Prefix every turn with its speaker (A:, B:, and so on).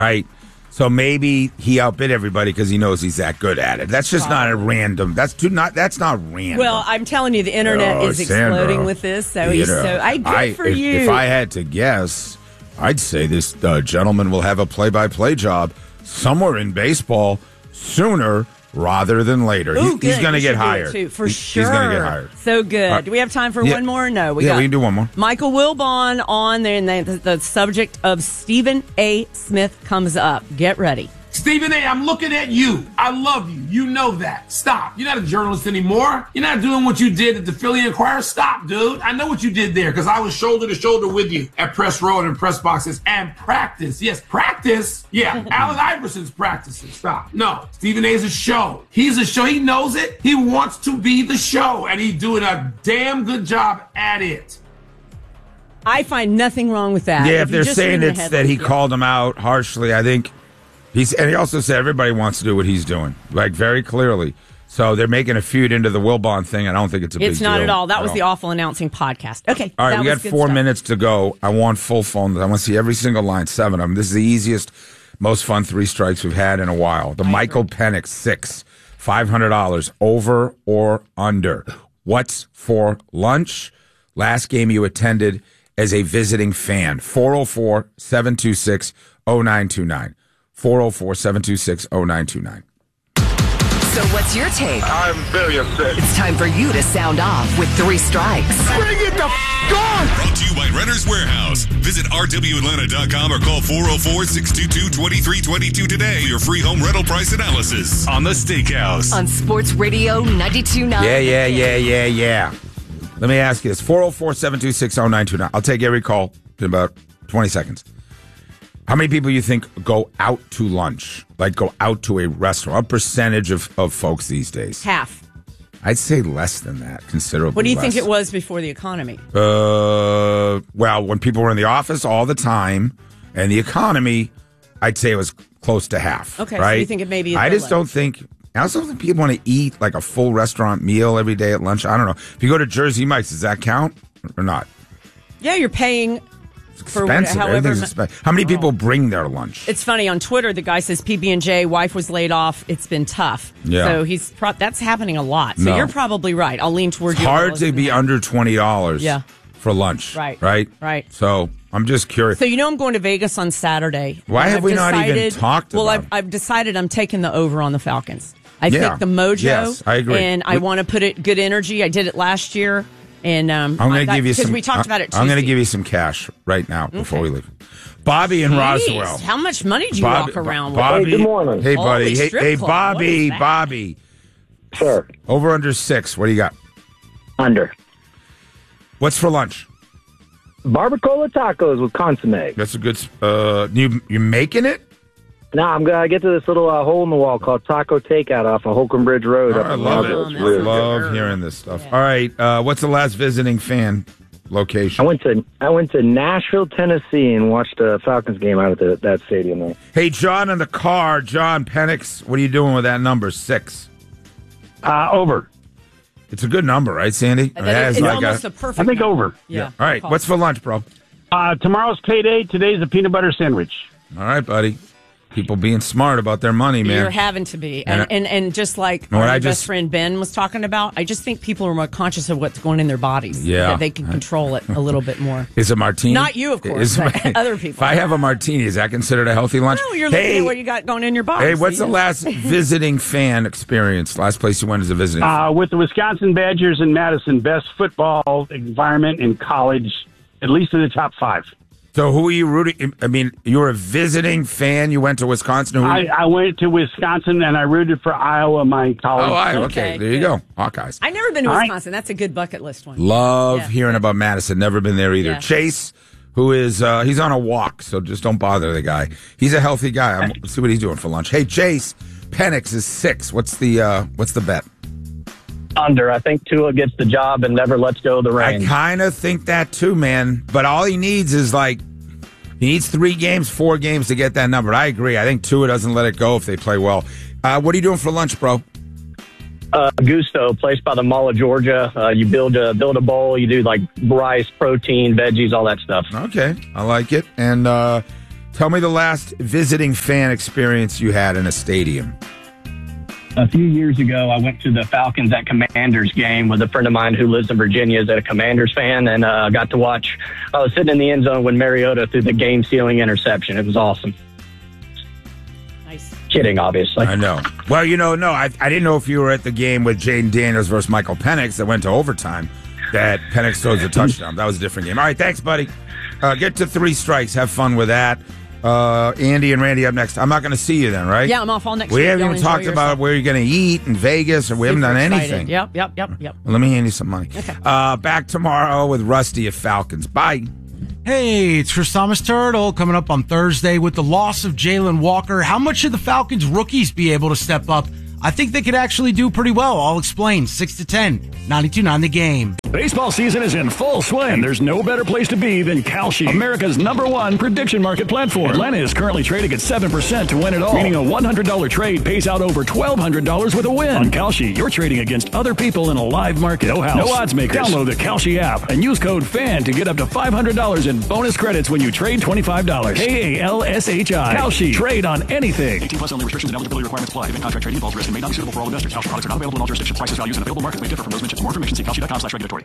A: right? So maybe he outbid everybody because he knows he's that good at it. That's just not a random. That's not random.
B: Well, I'm telling you, the internet is exploding with this. So good for you.
A: If I had to guess, I'd say this gentleman will have a play-by-play job somewhere in baseball sooner rather than later.
B: Ooh,
A: he's going to get hired.
B: Sure.
A: He's going to get hired.
B: So good. Do we have time for one more? No.
A: We can do one more.
B: Michael Wilbon on there, and the subject of Stephen A. Smith comes up. Get ready.
C: Stephen A., I'm looking at you. I love you. You know that. Stop. You're not a journalist anymore. You're not doing what you did at the Philly Inquirer. Stop, dude. I know what you did there because I was shoulder to shoulder with you at press row and in press boxes and practice. Yes, practice. Yeah, Allen Iverson's practices. Stop. No, Stephen A. is a show. He's a show. He knows it. He wants to be the show, and he's doing a damn good job at it.
B: I find nothing wrong with that.
A: Yeah, if they're saying it's that he called him out harshly, I think... And he also said everybody wants to do what he's doing, like very clearly. So they're making a feud into the Wilbon thing. I don't think it's a big deal.
B: It's not at all. That was the Awful Announcing podcast. Okay.
A: All right, we got 4 minutes to go. I want full phone. I want to see every single line, 7 of them. This is the easiest, most fun 3 strikes we've had in a while. The Michael Penix 6, $500, over or under. What's for lunch? Last game you attended as a visiting fan. 404-726-0929. 404-726-0929.
D: So what's your take?
E: I'm very upset.
D: It's time for you to sound off with 3 strikes.
E: Bring it the gun!
F: Brought to you by Renter's Warehouse. Visit rwatlanta.com or call 404-622-2322 today for your free home rental price analysis on The Steakhouse.
D: On Sports Radio 92.9.
A: Yeah. Let me ask you this. 404-726-0929. I'll take every call in about 20 seconds. How many people you think go out to lunch, like go out to a restaurant? What percentage of folks these days?
B: Half.
A: I'd say less than that, considerably
B: What do you
A: less.
B: think it was before the economy?
A: Well, when people were in the office all the time and the economy, I'd say it was close to half.
B: Okay,
A: right?
B: so you think it may be
A: I just don't think... I also don't think people want to eat like a full restaurant meal every day at lunch. I don't know. If you go to Jersey Mike's, does that count or not?
B: Yeah, you're paying...
A: Expensive. Everything's expensive. How many people bring their lunch?
B: It's funny on Twitter. The guy says PB&J wife was laid off. It's been tough.
A: Yeah.
B: So that's happening a lot. So you're probably right. I'll lean towards you.
A: It's hard to be under $20.
B: Yeah.
A: For lunch.
B: Right.
A: So I'm just curious.
B: So I'm going to Vegas on Saturday.
A: Why have we not even talked about it?
B: Well, I've decided I'm taking the over on the Falcons. I think the mojo.
A: Yes, I agree.
B: And I want to put it good energy. I did it last year. And
A: I'm going to give you some.
B: Because we talked about it Tuesday.
A: I'm going to give you some cash right now before we leave. Bobby in Roswell.
B: How much money do you walk around with?
A: Bobby,
E: hey, good morning.
A: Hey, buddy. Hey, Bobby.
E: Sure.
A: Over under 6. What do you got?
E: Under.
A: What's for lunch?
E: Barbacoa tacos with consomme.
A: That's a good. You making it?
E: No, I'm going to get to this little hole in the wall called Taco Takeout off of Holcomb Bridge Road.
A: I love it. I love hearing this stuff. Yeah. All right. What's the last visiting fan location?
E: I went to Nashville, Tennessee, and watched a Falcons game out at that stadium there.
A: Hey, John in the car. John Penix, what are you doing with that number, 6?
E: Over.
A: It's a good number, right, Sandy?
B: It's almost a perfect
G: number.
E: Over.
B: Yeah.
A: All right. What's for lunch, bro?
G: Tomorrow's payday. Today's a peanut butter sandwich.
A: All right, buddy. People being smart about their money, man.
B: You're having to be. And just like our best friend Ben was talking about, I just think people are more conscious of what's going in their bodies.
A: Yeah.
B: That they can control it a little bit more.
A: Is a martini?
B: Not you, of course, but other people.
A: If I have a martini, is that considered a healthy lunch?
B: No, you're looking at what you got going in your body.
A: Hey, what's the last visiting fan experience? Last place you went as a visiting fan?
G: With the Wisconsin Badgers in Madison, best football environment in college, at least in the top 5.
A: So who are you rooting? I mean, you were a visiting fan. You went to Wisconsin.
G: I went to Wisconsin, and I rooted for Iowa, my college.
A: Oh, Iowa. Okay. There you go. Hawkeyes.
B: I've never been to Wisconsin. That's a good bucket list one.
A: Love hearing about Madison. Never been there either.
B: Yeah.
A: Chase, who is, he's on a walk, so just don't bother the guy. He's a healthy guy. Let's see what he's doing for lunch. Hey, Chase, Penix is 6. What's the bet?
H: Under. I think Tua gets the job and never lets go of the reins.
A: I kind of think that too, man. But all he needs is he needs 3 games, 4 games to get that number. I agree. I think Tua doesn't let it go if they play well. What are you doing for lunch, bro?
H: Gusto, place by the Mall of Georgia. You build a bowl. You do like rice, protein, veggies, all that stuff.
A: Okay, I like it. And Tell me the last visiting fan experience you had in a stadium.
H: A few years ago, I went to the Falcons at Commanders game with a friend of mine who lives in Virginia, is a Commanders fan, and got to watch. I was sitting in the end zone when Mariota threw the game-sealing interception. It was awesome.
B: Nice.
H: Kidding, obviously.
A: I know. Well, I didn't know if you were at the game with Jaden Daniels versus Michael Penix that went to overtime, that Penix throws a touchdown. That was a different game. All right, thanks, buddy. Get to 3 strikes. Have fun with that. Andy and Randy up next. I'm not going to see you then, right?
B: Yeah, I'm off all next week.
A: We haven't even talked about where you're going to eat in Vegas, or we haven't done anything.
B: Yep.
A: Well, let me hand you some money.
B: Okay.
A: Back tomorrow with Rusty of Falcons. Bye.
I: Hey, it's Chris Thomas Turtle coming up on Thursday with the loss of Jalen Walker. How much should the Falcons rookies be able to step up? I think they could actually do pretty well. I'll explain. 6 to 10, 92.9 The Game.
J: Baseball season is in full swing, and there's no better place to be than Kalshi, America's #1 prediction market platform. Atlanta is currently trading at 7% to win it all, meaning a $100 trade pays out over $1,200 with a win. On Kalshi, you're trading against other people in a live market. No house, no odds makers. Download the Kalshi app and use code FAN to get up to $500 in bonus credits when you trade $25. KALSHI. Kalshi. Trade on anything. 18+ only. Restrictions and eligibility requirements apply. Event contract trading involves risk and may not be suitable for all investors. Kalshi products are not available in all jurisdictions. Prices, values, and available markets may differ from those mentioned. For more information, see kalshi.com/regulatory.